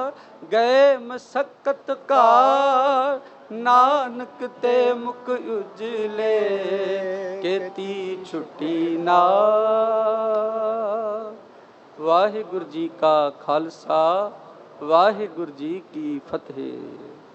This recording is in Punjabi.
ਗਏ ਮਸਕਤ ਘਾਰ, ਨਾਨਕ ਤੇ ਮੁਖ ਉਜਲੇ, ਕੀਤੀ ਛੁੱਟੀ ਨਾਰ। ਵਾਹਿਗੁਰੂ ਜੀ ਕਾ ਖਾਲਸਾ, ਵਾਹਿਗੁਰੂ ਜੀ ਕੀ ਫਤਿਹ।